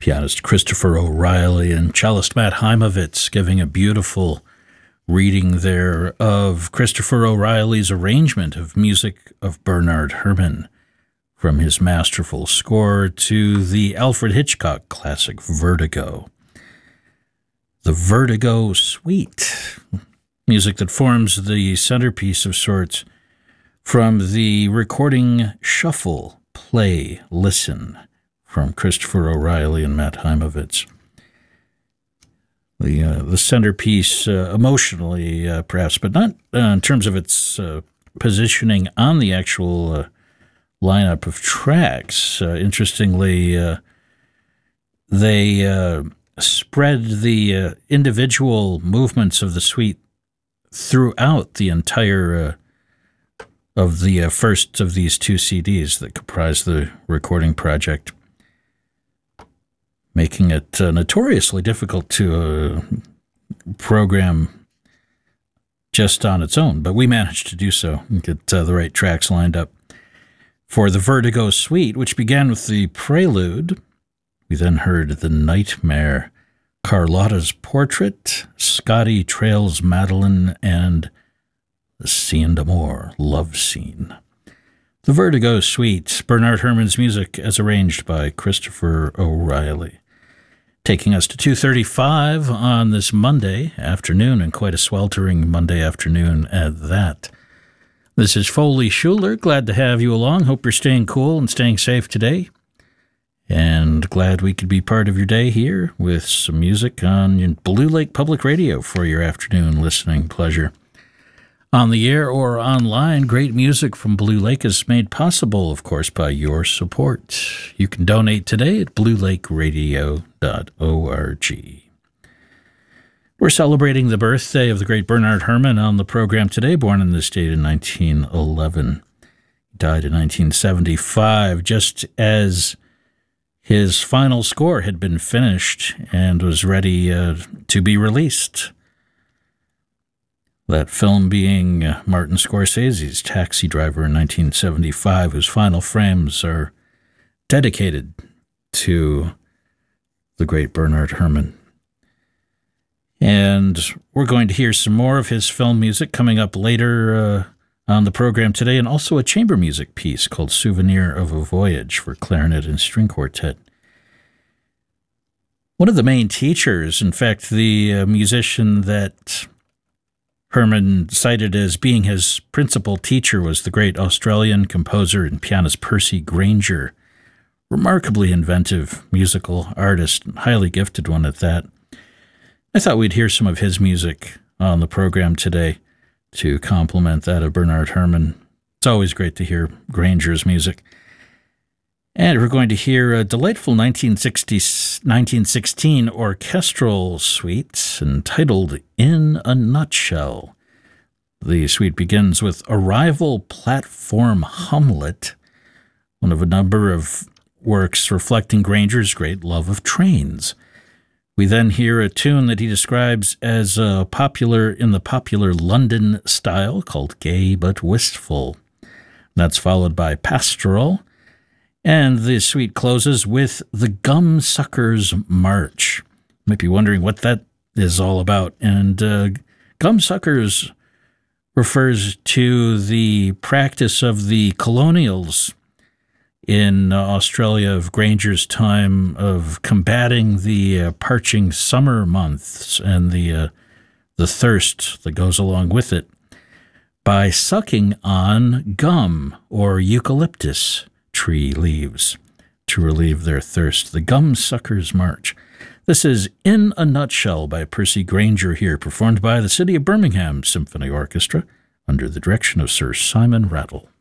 pianist Christopher O'Reilly and cellist Matt Heimovitz giving a beautiful reading there of Christopher O'Reilly's arrangement of music of Bernard Herrmann from his masterful score to the Alfred Hitchcock classic Vertigo. The Vertigo Suite, music that forms the centerpiece of sorts from the recording Shuffle, Play, Listen from Christopher O'Reilly and Matt Heimovitz. The centerpiece emotionally, perhaps, but not in terms of its positioning on the actual lineup of tracks. Interestingly, they spread the individual movements of the suite throughout the entire of the first of these two CDs that comprise the recording project, making it notoriously difficult to program just on its own. But we managed to do so and get the right tracks lined up. For the Vertigo Suite, which began with the Prelude, we then heard The Nightmare, Carlotta's Portrait, Scotty Trails Madeline, and The Scene d'Amour, Love Scene. The Vertigo Suite, Bernard Herrmann's music as arranged by Christopher O'Reilly. Taking us to 2:35 on this Monday afternoon, and quite a sweltering Monday afternoon at that. This is Foley Schuler. Glad to have you along. Hope you're staying cool and staying safe today. And glad we could be part of your day here with some music on Blue Lake Public Radio for your afternoon listening pleasure. On the air or online, great music from Blue Lake is made possible, of course, by your support. You can donate today at bluelakeradio.org. We're celebrating the birthday of the great Bernard Herrmann on the program today, born in this state in 1911. He died in 1975, just as his final score had been finished and was ready to be released. That film being Martin Scorsese's Taxi Driver in 1975, whose final frames are dedicated to the great Bernard Herrmann. And we're going to hear some more of his film music coming up later on the program today, and also a chamber music piece called Souvenir of a Voyage for clarinet and string quartet. One of the main teachers, in fact, the musician that Herrmann cited as being his principal teacher, was the great Australian composer and pianist Percy Grainger. Remarkably inventive musical artist, and highly gifted one at that. I thought we'd hear some of his music on the program today to complement that of Bernard Herrmann. It's always great to hear Grainger's music. And we're going to hear a delightful 1916 orchestral suite entitled In a Nutshell. The suite begins with Arrival Platform Hamlet, one of a number of works reflecting Grainger's great love of trains. We then hear a tune that he describes as popular in the popular London style called Gay But Wistful. That's followed by Pastoral. And the suite closes with the Gumsuckers March. You might be wondering what that is all about. And Gumsuckers refers to the practice of the colonials in Australia of Grainger's time of combating the parching summer months and the thirst that goes along with it by sucking on gum or eucalyptus tree leaves to relieve their thirst. The Gumsuckers March. This is In a Nutshell by Percy Grainger here, performed by the City of Birmingham Symphony Orchestra under the direction of Sir Simon Rattle.